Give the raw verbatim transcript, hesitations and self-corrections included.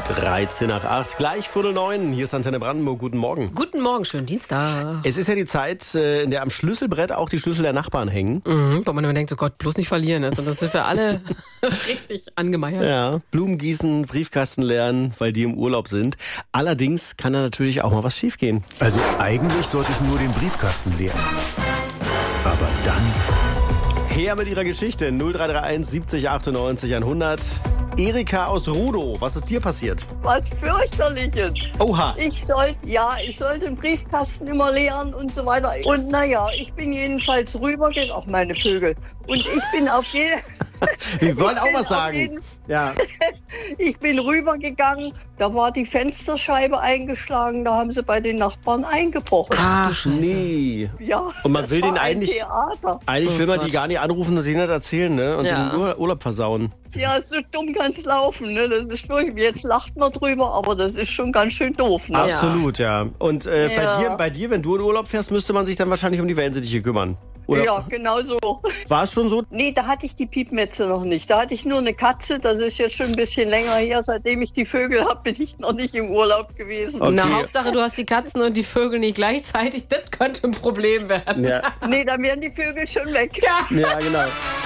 dreizehn nach acht, gleich Viertel neun. Hier ist Antenne Brandenburg. Guten Morgen. Guten Morgen, schönen Dienstag. Es ist ja die Zeit, in der am Schlüsselbrett auch die Schlüssel der Nachbarn hängen. Mhm, wo man immer denkt, so Gott, bloß nicht verlieren. Also, sonst sind wir alle richtig angemeiert. Ja, Blumen gießen, Briefkasten leeren, weil die im Urlaub sind. Allerdings kann da natürlich auch mal was schiefgehen. Also eigentlich sollte ich nur den Briefkasten leeren. Aber dann... Her mit ihrer Geschichte. null drei drei eins siebzig achtundneunzig hundert. Erika aus Rudow, was ist dir passiert? Was fürchterliches. Oha. Ich sollte, ja, ich sollte den Briefkasten immer leeren und so weiter. Und naja, ich bin jedenfalls rübergegangen, auch meine Vögel. Und ich bin auf jeden Wir wollen auch bin was auf sagen. jeden- Ja. Ich bin rübergegangen, da war die Fensterscheibe eingeschlagen, da haben sie bei den Nachbarn eingebrochen. Ach, nee. Ja, Und man das will war den ein eigentlich- Theater. Eigentlich will Oh man Gott. die gar nicht anrufen und denen das erzählen, ne? Und Ja. den Ur- Urlaub versauen. Ja, so dumm kann's laufen, ne? Das ist wirklich, jetzt lacht man drüber, aber das ist schon ganz schön doof, ne? Absolut, ja. Und äh, bei, Ja. dir, bei dir, wenn du in Urlaub fährst, müsste man sich dann wahrscheinlich um die Wellensittiche kümmern. Oder Ja, genau so. war es schon so? Nee, da hatte ich die Piepmetze noch nicht. Da hatte ich nur eine Katze. Das ist jetzt schon ein bisschen länger her. Seitdem ich die Vögel habe, bin ich noch nicht im Urlaub gewesen. Okay. Na, Hauptsache, du hast die Katzen und die Vögel nicht gleichzeitig. Das könnte ein Problem werden. Ja, Nee, dann wären die Vögel schon weg. Ja. ja genau.